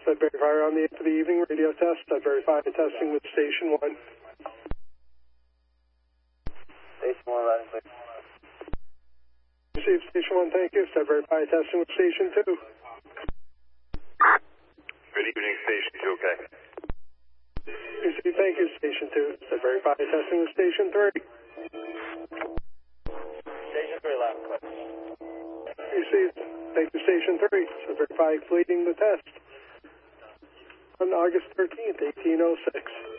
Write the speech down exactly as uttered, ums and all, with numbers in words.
I'd verify on the end of the evening radio test. I'd verify the testing with station one. Station one, line clear. Received station one, thank you. I'd verify testing with station two. Good evening, station two, okay. Received, thank you, station two. I'd verify testing with station three. Station three, line clear. Received, thank you, station three. I'd verify completing the test on August thirteenth, eighteen oh six.